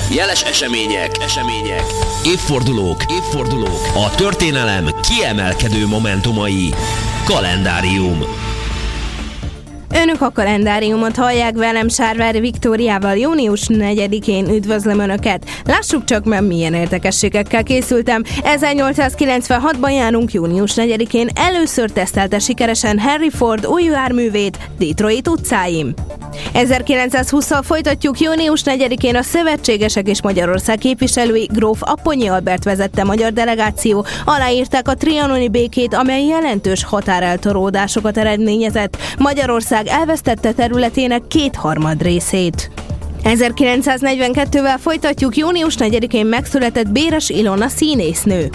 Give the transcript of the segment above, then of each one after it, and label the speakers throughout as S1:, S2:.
S1: jeles események, évfordulók, a történelem kiemelkedő momentumai. Kalendárium.
S2: Önök a kalendáriumot hallják, velem Sárvári Viktóriával. Június 4-én üdvözlöm Önöket. Lássuk csak meg, milyen érdekességekkel készültem. 1896-ban járunk június 4-én. Először tesztelte sikeresen Henry Ford új járművét Detroit utcáin. 1920-szal folytatjuk. Június 4-én a szövetségesek és Magyarország képviselői gróf Apponyi Albert vezette magyar delegáció aláírták a trianoni békét, amely jelentős határeltolódásokat eredményezett. Magyarország elvesztette területének 2/3 részét. 1942-vel folytatjuk. Június 4-én megszületett Béres Ilona színésznő.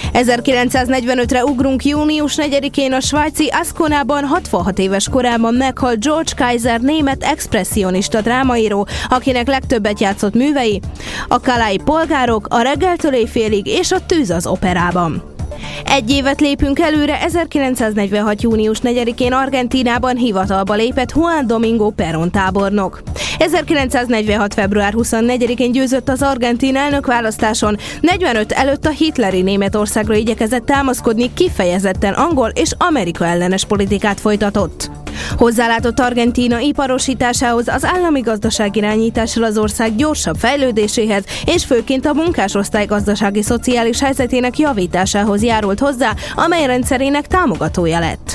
S2: 1945-re ugrunk. Június 4-én a svájci Asconában 66 éves korában meghalt George Kaiser, német expresszionista drámaíró, akinek legtöbbet játszott művei a Calais polgárok, a Reggeltől éjfélig és a Tűz az operában. Egy évet lépünk előre. 1946. június 4-én Argentínában hivatalba lépett Juan Domingo Perón tábornok. 1946. február 24-én győzött az argentin elnökválasztáson, 45 előtt a hitleri Németországra igyekezett támaszkodni, kifejezetten angol és Amerika ellenes politikát folytatott. Hozzálátott Argentína iparosításához, az állami gazdaságirányítással az ország gyorsabb fejlődéséhez, és főként a munkásosztály gazdasági-szociális helyzetének javításához járult hozzá, amely rendszerének támogatója lett.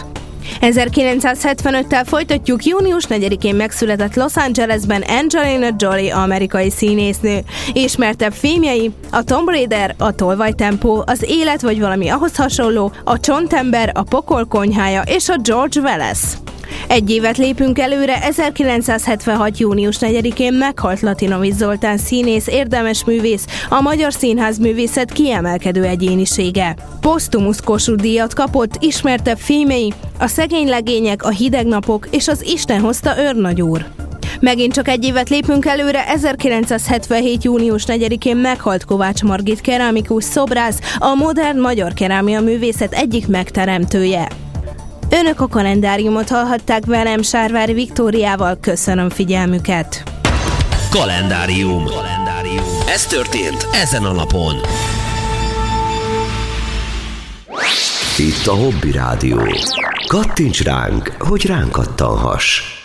S2: 1975-tel folytatjuk. Június 4-én megszületett Los Angelesben Angelina Jolie amerikai színésznő. Ismertebb filmjei a Tomb Raider, a Tolvajtempó, az Élet vagy valami ahhoz hasonló, a Csontember, a Pokol konyhája és a George Wallace. Egy évet lépünk előre. 1976. június 4-én meghalt Latinovics Zoltán színész, érdemes művész, a magyar színházművészet kiemelkedő egyénisége. Posztumusz Kossuth-díjat kapott, ismertebb filmjei a Szegény legények, a Hideg napok és az Isten hozta őrnagyúr. Megint csak egy évet lépünk előre. 1977. június 4-én meghalt Kovács Margit keramikus szobrász, a modern magyar kerámia művészet egyik megteremtője. Önök a kalendáriumot hallhatták, velem Sárvári Viktóriával. Köszönöm figyelmüket.
S1: Kalendárium. Ez történt ezen a napon.
S3: Itt a Hobby Rádió. Kattints ránk, hogy ránk kattanhass.